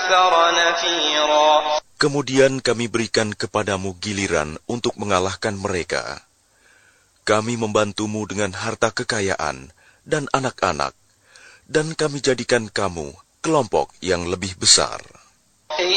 أكثر نفيرا. Kemudian kami berikan kepadamu giliran untuk mengalahkan mereka. Kami membantumu dengan harta kekayaan dan anak-anak, dan kami jadikan kamu kelompok yang lebih besar.